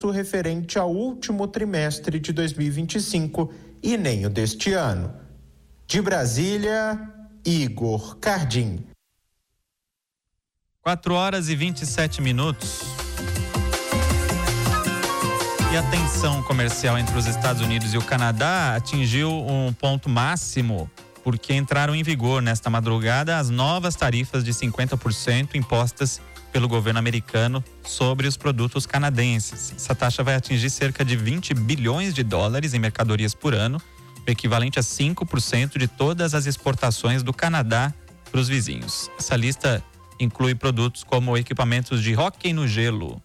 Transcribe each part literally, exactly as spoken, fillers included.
referente ao último trimestre de dois mil e vinte e cinco e nem o deste ano. De Brasília, Igor Cardim. quatro horas e vinte e sete minutos. E a tensão comercial entre os Estados Unidos e o Canadá atingiu um ponto máximo porque entraram em vigor nesta madrugada as novas tarifas de cinquenta por cento impostas pelo governo americano sobre os produtos canadenses. Essa taxa vai atingir cerca de vinte bilhões de dólares em mercadorias por ano, o equivalente a cinco por cento de todas as exportações do Canadá para os vizinhos. Essa lista inclui produtos como equipamentos de hóquei no gelo.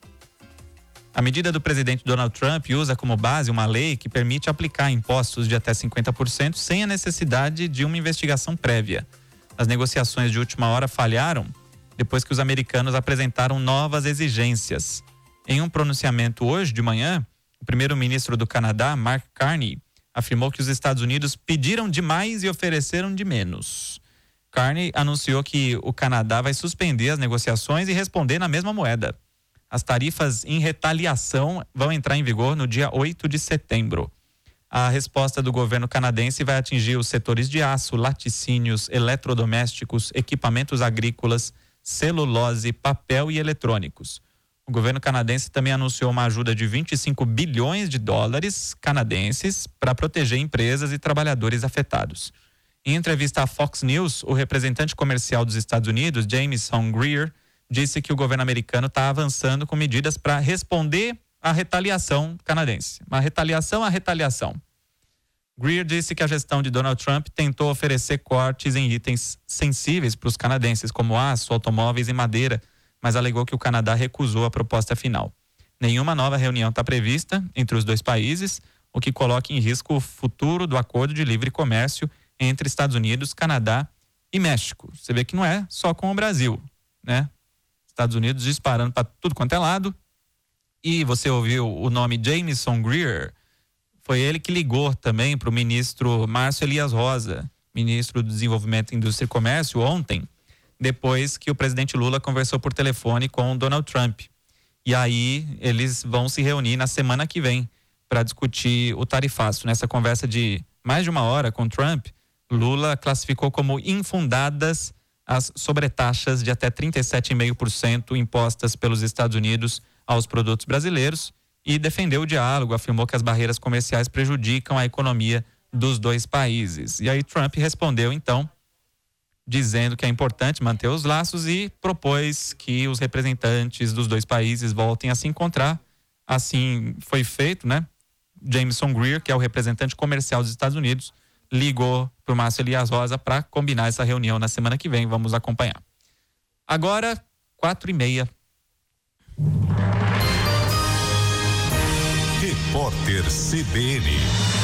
A medida do presidente Donald Trump usa como base uma lei que permite aplicar impostos de até cinquenta por cento sem a necessidade de uma investigação prévia. As negociações de última hora falharam depois que os americanos apresentaram novas exigências. Em um pronunciamento hoje de manhã, o primeiro-ministro do Canadá, Mark Carney, afirmou que os Estados Unidos pediram demais e ofereceram de menos. Carney anunciou que o Canadá vai suspender as negociações e responder na mesma moeda. As tarifas em retaliação vão entrar em vigor no dia oito de setembro. A resposta do governo canadense vai atingir os setores de aço, laticínios, eletrodomésticos, equipamentos agrícolas, celulose, papel e eletrônicos. O governo canadense também anunciou uma ajuda de vinte e cinco bilhões de dólares canadenses para proteger empresas e trabalhadores afetados. Em entrevista à Fox News, o representante comercial dos Estados Unidos, Jamieson Greer, disse que o governo americano está avançando com medidas para responder à retaliação canadense. Uma retaliação à retaliação. Greer disse que a gestão de Donald Trump tentou oferecer cortes em itens sensíveis para os canadenses, como aço, automóveis e madeira, mas alegou que o Canadá recusou a proposta final. Nenhuma nova reunião está prevista entre os dois países, o que coloca em risco o futuro do acordo de livre comércio entre Estados Unidos, Canadá e México. Você vê que não é só com o Brasil, né? Estados Unidos disparando para tudo quanto é lado. E você ouviu o nome Jamieson Greer, foi ele que ligou também para o ministro Márcio Elias Rosa, ministro do Desenvolvimento, Indústria e Comércio, ontem, depois que o presidente Lula conversou por telefone com o Donald Trump. E aí eles vão se reunir na semana que vem para discutir o tarifaço. Nessa conversa de mais de uma hora com Trump, Lula classificou como infundadas as sobretaxas de até trinta e sete vírgula cinco por cento impostas pelos Estados Unidos aos produtos brasileiros e defendeu o diálogo, afirmou que as barreiras comerciais prejudicam a economia dos dois países. E aí Trump respondeu então, dizendo que é importante manter os laços e propôs que os representantes dos dois países voltem a se encontrar. Assim foi feito, né? Jamieson Greer, que é o representante comercial dos Estados Unidos, ligou para o Márcio Elias Rosa para combinar essa reunião na semana que vem. Vamos acompanhar. Agora, quatro e meia. Repórter C B N.